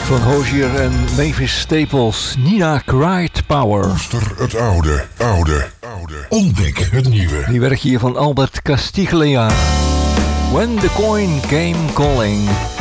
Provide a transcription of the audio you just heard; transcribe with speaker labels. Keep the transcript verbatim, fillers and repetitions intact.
Speaker 1: van Hozier en Mavis Staples. Nina Cried Power.
Speaker 2: Koester het oude, oude, oude. Ontdek het nieuwe.
Speaker 1: Die werk hier van Albert Castiglia. When the Coin Came Calling.